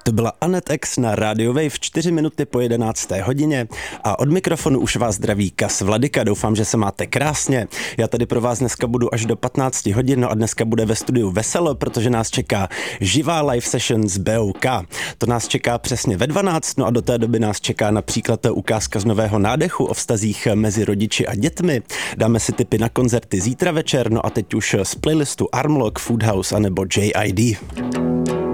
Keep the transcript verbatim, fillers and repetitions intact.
To byla Anet X na Radio Wave v čtyři minuty po jedenácté hodině a od mikrofonu už vás zdraví Kas Vladyka. Doufám, že se máte krásně. Já tady pro vás dneska budu až do patnácti hodin, no a dneska bude ve studiu veselo, protože nás čeká živá live session z B O K. To nás čeká přesně ve dvanáct, no a do té doby nás čeká například ukázka z nového nádechu o vztazích mezi rodiči a dětmi. Dáme si tipy na koncerty zítra večer, no a teď už z playlistu Armlock, Foodhouse anebo J I D.